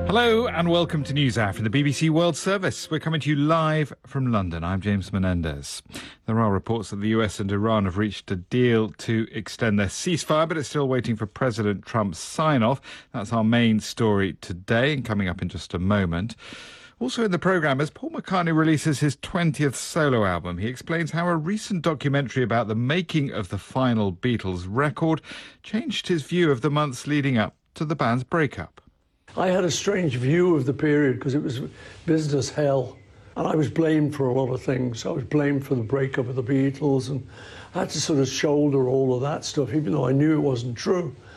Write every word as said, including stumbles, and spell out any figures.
Hello and welcome to NewsHour from the B B C World Service. We're coming to you live from London. I'm James Menendez. There are reports that the U S and Iran have reached a deal to extend their ceasefire, but it's still waiting for President Trump's sign-off. That's our main story today and coming up in just a moment. Also in the programme, as Paul McCartney releases his twentieth solo album, he explains how a recent documentary about the making of the final Beatles record changed his view of the months leading up to the band's breakup. I had a strange view of the period because it was business hell, and I was blamed for a lot of things. I was blamed for the breakup of the Beatles, and I had to sort of shoulder all of that stuff, even though I knew it wasn't true.